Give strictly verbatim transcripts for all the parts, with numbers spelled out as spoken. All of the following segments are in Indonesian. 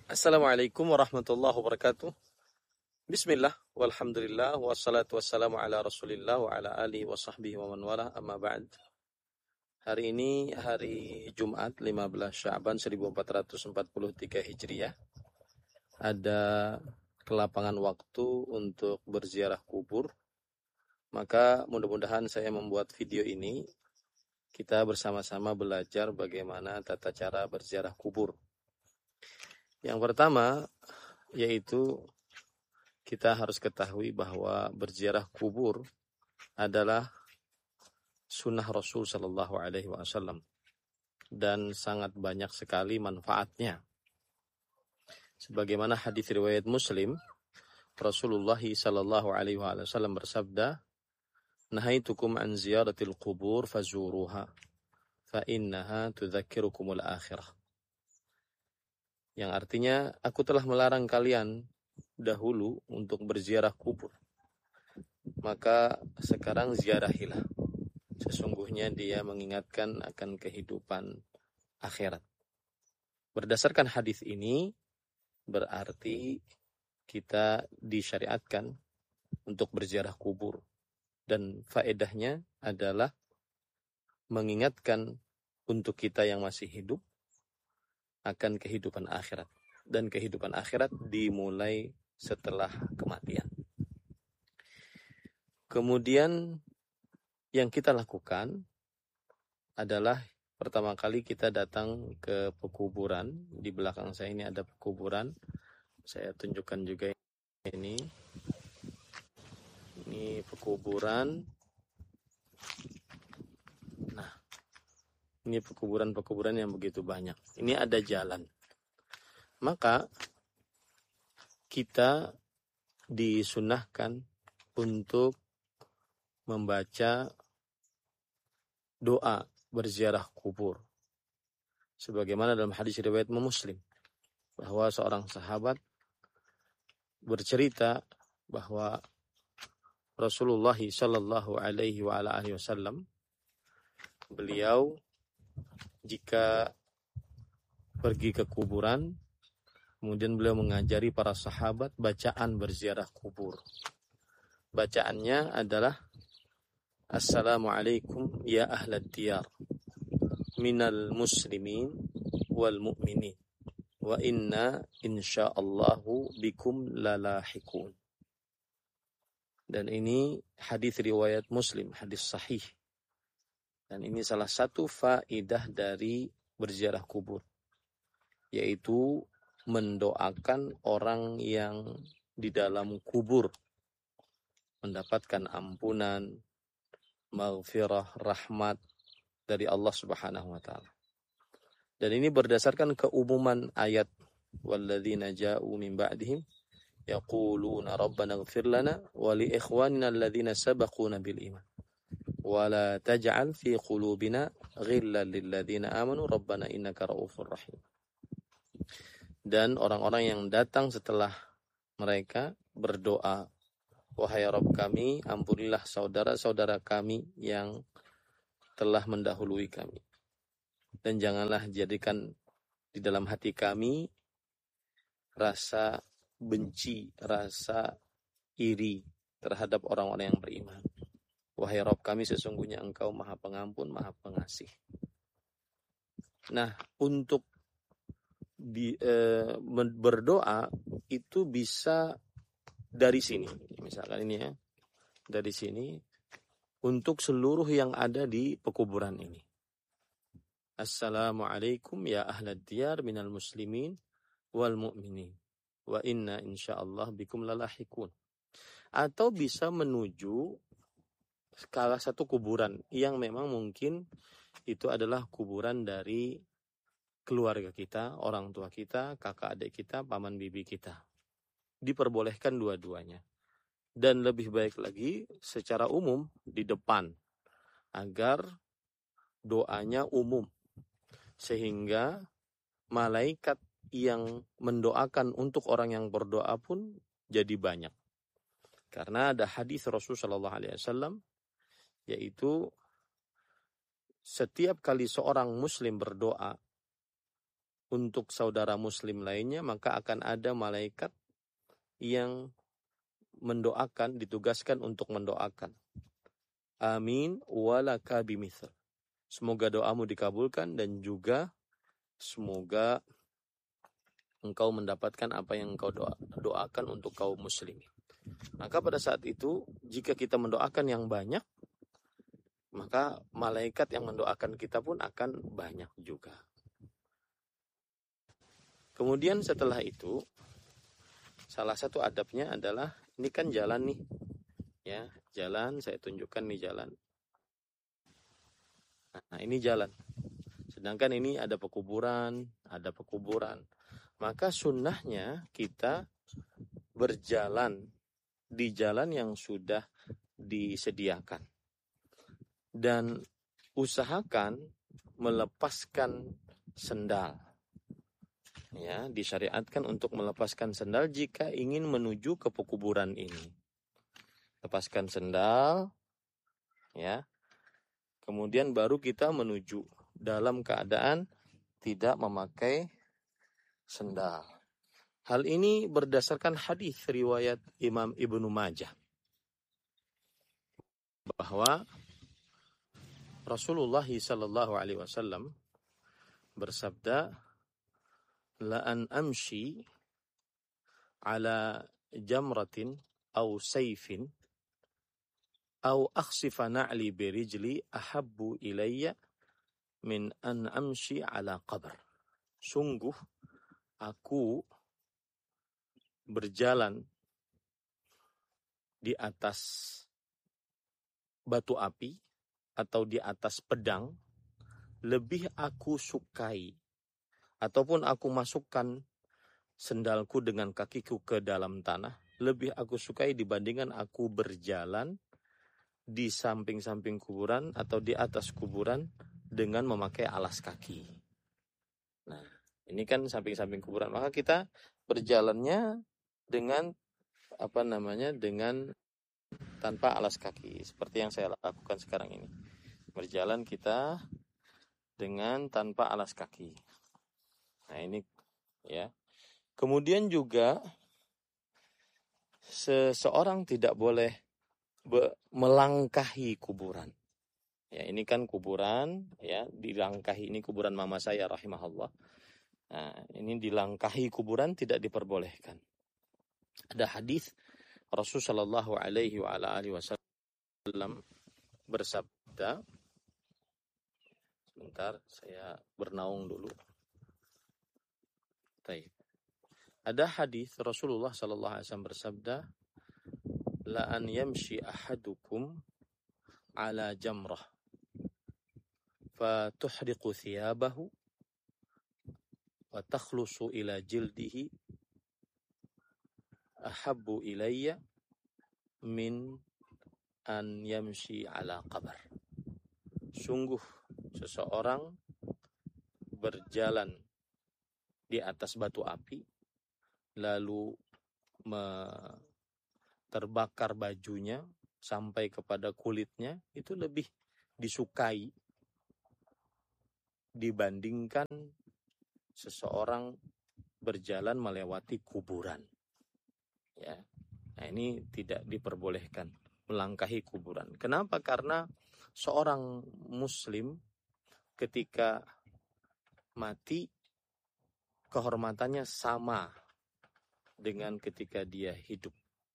Assalamualaikum warahmatullahi wabarakatuh. Bismillah, walhamdulillah, wassalatu wassalamu ala rasulillah wa ala alihi wa sahbihi wa man wala, amma ba'd. Hari ini hari Jumat lima belas Sya'ban seribu empat ratus empat puluh tiga Hijriah. Ada kelapangan waktu untuk berziarah kubur. Maka mudah-mudahan saya membuat video ini, kita bersama-sama belajar bagaimana tata cara berziarah kubur. Yang pertama yaitu kita harus ketahui bahwa berziarah kubur adalah sunnah Rasul Sallallahu Alaihi Wasallam dan sangat banyak sekali manfaatnya. Sebagaimana hadis riwayat Muslim, Rasulullah Sallallahu Alaihi Wasallam bersabda, "Nahaitukum an ziyaratil qubur fazuruha, fa innaha tudzakirukumul akhirah." Yang artinya, aku telah melarang kalian dahulu untuk berziarah kubur. Maka sekarang ziarahilah. Sesungguhnya dia mengingatkan akan kehidupan akhirat. Berdasarkan hadis ini, berarti kita disyariatkan untuk berziarah kubur. Dan faedahnya adalah mengingatkan untuk kita yang masih hidup akan kehidupan akhirat. Dan kehidupan akhirat dimulai setelah kematian. Kemudian yang kita lakukan adalah pertama kali kita datang ke pekuburan. Di belakang saya ini ada pekuburan. Saya tunjukkan juga ini. Ini pekuburan. Nah, ini pekuburan-pekuburan yang begitu banyak. Ini ada jalan. Maka kita disunahkan untuk membaca doa berziarah kubur. Sebagaimana dalam hadis riwayat Muslim, bahwa seorang sahabat bercerita bahwa Rasulullah Sallallahu Alaihi Wasallam, beliau jika pergi ke kuburan, kemudian beliau mengajari para sahabat bacaan berziarah kubur. Bacaannya adalah Assalamualaikum ya ahlad diyar minal muslimin wal mu'minin wa inna insyaallahu bikum lalahikun. Dan ini hadis riwayat Muslim, hadis sahih. Dan ini salah satu faidah dari berziarah kubur, yaitu mendoakan orang yang di dalam kubur mendapatkan ampunan, maghfirah, rahmat dari Allah Subhanahu wa taala. Dan ini berdasarkan keumuman ayat walladzina ja'u min ba'dihim yaquluna rabbana ighfir lana wa li ikhwanina alladzina sabaquna bil iman wa la taj'al fi qulubina ghillan lil ladzina amanu rabbana innaka ra'ufur rahim. Dan orang-orang yang datang setelah mereka berdoa, wahai Rabb kami, ampunilah saudara-saudara kami yang telah mendahului kami. Dan janganlah jadikan di dalam hati kami rasa benci, rasa iri terhadap orang-orang yang beriman. Wahai Rabb kami, sesungguhnya Engkau Maha Pengampun, Maha Pengasih. Nah, untuk di, eh, berdoa itu bisa dari sini, misalkan ini ya, dari sini untuk seluruh yang ada di pekuburan ini. Assalamualaikum ya ahlad diyar minal muslimin wal mu'minin wa inna insyaallah bikum lalahikun. Atau bisa menuju salah satu kuburan yang memang mungkin itu adalah kuburan dari keluarga kita, orang tua kita, kakak adik kita, paman bibi kita. Diperbolehkan dua-duanya. Dan lebih baik lagi secara umum di depan, agar doanya umum, sehingga malaikat yang mendoakan untuk orang yang berdoa pun jadi banyak. Karena ada hadis Rasulullah shallallahu alaihi wasallam, yaitu setiap kali seorang muslim berdoa untuk saudara muslim lainnya, maka akan ada malaikat yang mendoakan, ditugaskan untuk mendoakan. Amin walaka bimithl. Semoga doamu dikabulkan dan juga semoga engkau mendapatkan apa yang engkau doa, doakan untuk kaum muslimin. Maka pada saat itu, jika kita mendoakan yang banyak, maka malaikat yang mendoakan kita pun akan banyak juga. Kemudian setelah itu, salah satu adabnya adalah, ini kan jalan nih, ya jalan, saya tunjukkan nih jalan. Nah ini jalan. Sedangkan ini ada pekuburan, ada pekuburan. Maka sunnahnya kita berjalan di jalan yang sudah disediakan. Dan usahakan melepaskan sendal. Ya, disyariatkan untuk melepaskan sendal jika ingin menuju ke pekuburan ini. Lepaskan sendal, ya. Kemudian baru kita menuju dalam keadaan tidak memakai sendal. Hal ini berdasarkan hadis riwayat Imam Ibnu Majah bahwa Rasulullah sallallahu alaihi wasallam bersabda, la an amshi ala jamratin aw sayfin aw akhsifa na'li birijli ahabbu ilayya min an amshi ala qabr. Sungguh aku berjalan di atas batu api atau di atas pedang lebih aku sukai, ataupun aku masukkan sendalku dengan kakiku ke dalam tanah, lebih aku sukai dibandingkan aku berjalan di samping-samping kuburan atau di atas kuburan dengan memakai alas kaki. Nah, ini kan samping-samping kuburan, maka kita berjalannya dengan apa namanya dengan tanpa alas kaki, seperti yang saya lakukan sekarang ini. Berjalan kita dengan tanpa alas kaki. Nah, ini ya. Kemudian juga seseorang tidak boleh be- melangkahi kuburan. Ya, ini kan kuburan, ya, dilangkahi. Ini kuburan mama saya rahimahullah. Nah, ini dilangkahi kuburan tidak diperbolehkan. Ada hadis Rasulullah sallallahu alaihi wa ala alihi wasallam bersabda, sebentar saya bernaung dulu. Baik. Ada hadis Rasulullah sallallahu alaihi wasallam bersabda, la an yamshi ahadukum ala jamrah fa tuhriqu thiyabahu wa takhlusu ila jildihi ahabbu ilayya min an yamshi ala qabr. Sungguh seseorang berjalan di atas batu api lalu me- terbakar bajunya sampai kepada kulitnya, itu lebih disukai dibandingkan seseorang berjalan melewati kuburan. Ya. Nah, ini tidak diperbolehkan melangkahi kuburan. Kenapa? Karena seorang muslim ketika mati kehormatannya sama dengan ketika dia hidup.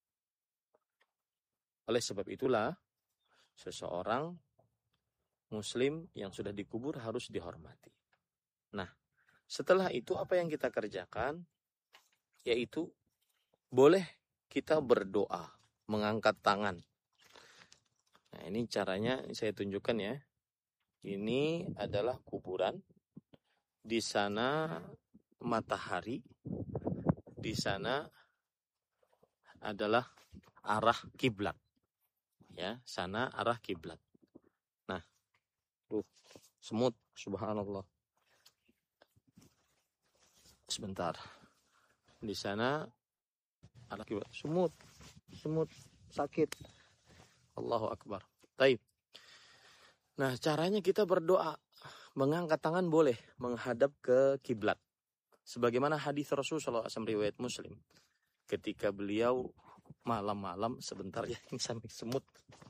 Oleh sebab itulah seseorang muslim yang sudah dikubur harus dihormati. Nah, setelah itu apa yang kita kerjakan? Yaitu boleh kita berdoa, mengangkat tangan. Nah, ini caranya saya tunjukkan ya. Ini adalah kuburan. Di sana matahari. Di sana adalah arah kiblat. Ya, sana arah kiblat. Nah, tuh semut, subhanallah. Sebentar. Di sana arah kiblat. Semut, semut sakit. Allahu Akbar. Taib. Nah, caranya kita berdoa, mengangkat tangan boleh menghadap ke kiblat. Sebagaimana hadis Rasulullah shallallahu alaihi wasallam riwayat Muslim, ketika beliau malam-malam, sebentar ya, ini sampai semut,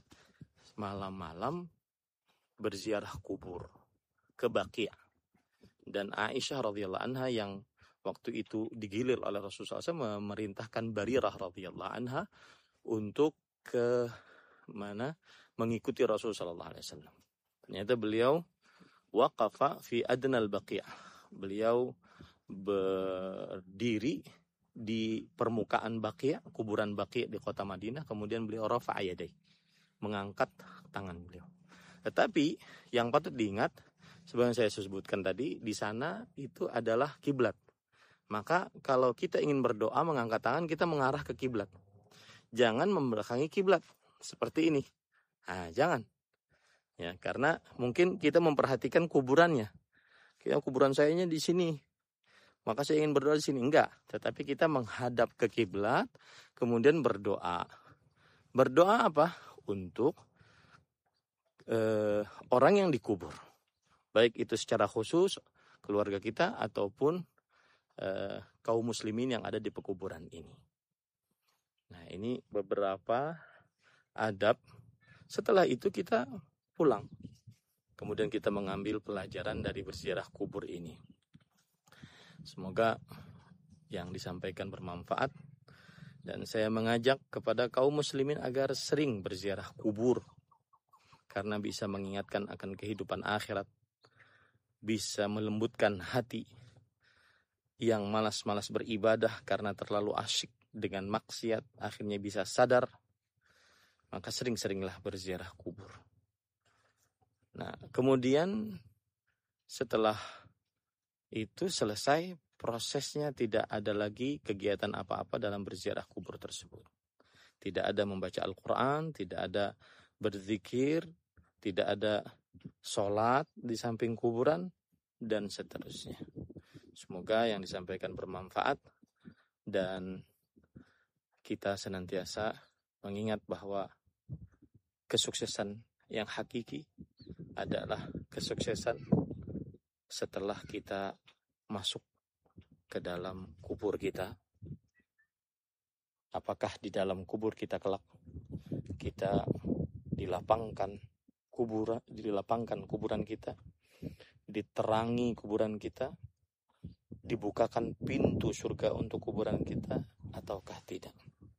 malam-malam berziarah kubur ke Baqi'. Dan Aisyah radhiyallahu anha yang waktu itu digilir oleh Rasulullah shallallahu alaihi wasallam memerintahkan Barirah radhiyallahu anha untuk ke mana mengikuti Rasulullah shallallahu alaihi wasallam. Ternyata beliau waqafa fi adnal Baqi'. Beliau berdiri di permukaan Baqi', kuburan Baqi' di kota Madinah, kemudian beliau rafa'a yadai, mengangkat tangan beliau. Tetapi yang patut diingat, seperti yang saya sebutkan tadi, di sana itu adalah kiblat. Maka kalau kita ingin berdoa mengangkat tangan, kita mengarah ke kiblat. Jangan membelakangi kiblat seperti ini. Nah, jangan. Ya, karena mungkin kita memperhatikan kuburannya. Kita kuburan sayanya di sini, maka saya ingin berdoa di sini. Enggak, tetapi kita menghadap ke kiblat, kemudian berdoa. Berdoa apa? Untuk eh, orang yang dikubur. Baik itu secara khusus keluarga kita ataupun eh, kaum muslimin yang ada di pekuburan ini. Nah, ini beberapa adab. Setelah itu kita pulang. Kemudian kita mengambil pelajaran dari berziarah kubur ini. Semoga yang disampaikan bermanfaat. Dan saya mengajak kepada kaum muslimin agar sering berziarah kubur. Karena bisa mengingatkan akan kehidupan akhirat. Bisa melembutkan hati yang malas-malas beribadah karena terlalu asyik dengan maksiat. Akhirnya bisa sadar. Maka sering-seringlah berziarah kubur. Nah, kemudian setelah itu selesai, prosesnya tidak ada lagi kegiatan apa-apa dalam berziarah kubur tersebut. Tidak ada membaca Al-Quran, tidak ada berzikir, tidak ada sholat di samping kuburan, dan seterusnya. Semoga yang disampaikan bermanfaat dan kita senantiasa mengingat bahwa kesuksesan yang hakiki adalah kesuksesan setelah kita masuk ke dalam kubur kita. Apakah di dalam kubur kita kelak kita dilapangkan kuburan, dilapangkan kuburan kita, diterangi kuburan kita, dibukakan pintu surga untuk kuburan kita, ataukah tidak?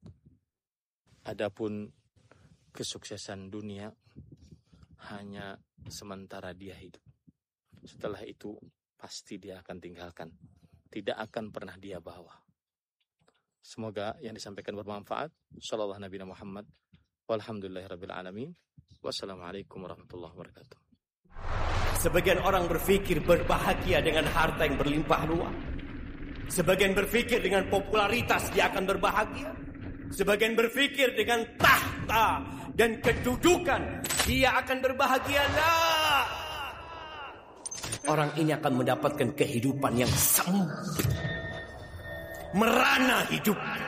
Adapun kesuksesan dunia hanya sementara dia hidup. Setelah itu pasti dia akan tinggalkan. Tidak akan pernah dia bawa. Semoga yang disampaikan bermanfaat. Sallallahu Nabi Muhammad. Walhamdulillahirabbil alamin. Wassalamualaikum warahmatullahi wabarakatuh. Sebagian orang berpikir berbahagia dengan harta yang berlimpah ruah. Sebagian berpikir dengan popularitas dia akan berbahagia. Sebagian berpikir dengan tahta dan kedudukan dia akan berbahagia. Lah, orang ini akan mendapatkan kehidupan yang semu, merana hidupnya.